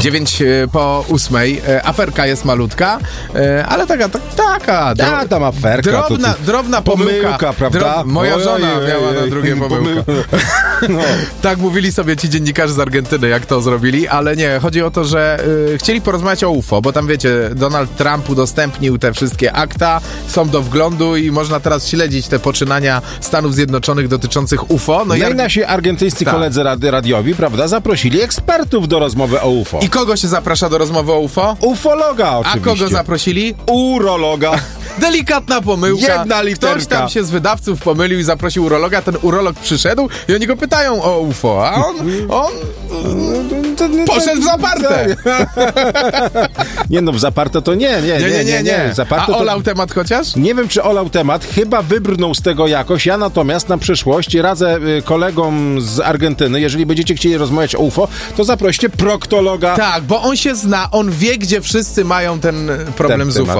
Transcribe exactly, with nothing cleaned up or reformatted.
dziewięć po ósmej. Aferka jest malutka, ale taka, tak, taka. Dro- Ta tam aferka. drobna, to, to, drobna pomyłka. pomyłka, prawda? Dro- moja Oj, żona oj, miała oj, na drugie pomyłkę. No. Tak mówili sobie ci dziennikarze z Argentyny, jak to zrobili, ale nie, chodzi o to, że y, chcieli porozmawiać o U F O, bo tam wiecie, Donald Trump udostępnił te wszystkie akta, są do wglądu i można teraz śledzić te poczynania Stanów Zjednoczonych dotyczących U F O. No, No i, i nasi argentyńscy Tak. koledzy rady, radiowi, prawda, zaprosili ekspertów do rozmowy o U F O. I kogo się zaprasza do rozmowy o U F O? Ufologa A oczywiście. kogo zaprosili? Urologa. Delikatna pomyłka. Jedna literka. Ktoś tam się z wydawców pomylił i zaprosił urologa, ten urolog przyszedł i oni go pytają o U F O, a on, on poszedł w zaparte. Nie no, w zaparte to nie, nie, Nie, nie, nie, nie. W zaparte A to... olał temat chociaż? Nie wiem, czy olał temat, chyba wybrnął z tego jakoś. Ja natomiast na przyszłość radzę y, kolegom z Argentyny, jeżeli będziecie chcieli rozmawiać o U F O, to zaproście proktologa. Tak, bo on się zna, on wie, gdzie wszyscy mają ten problem Ten z U F O. temat.